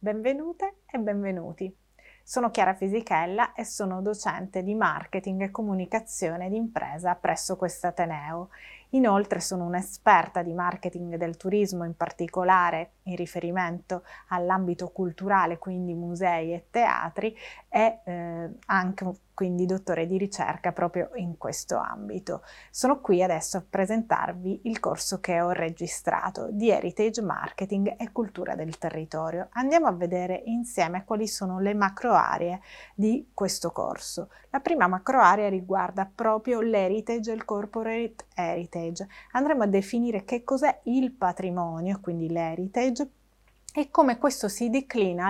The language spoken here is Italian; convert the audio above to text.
Benvenute e benvenuti. Sono Chiara Fisichella e sono docente di marketing e comunicazione d'impresa presso quest'Ateneo. Inoltre sono un'esperta di marketing del turismo, in particolare in riferimento all'ambito culturale, quindi musei e teatri, e anche quindi dottore di ricerca proprio in questo ambito. Sono qui adesso a presentarvi il corso che ho registrato di Heritage Marketing e Cultura del Territorio. Andiamo a vedere insieme quali sono le macro aree di questo corso. La prima macro area riguarda proprio l'heritage e il corporate heritage. Andremo a definire che cos'è il patrimonio, quindi l'heritage, e come questo si declina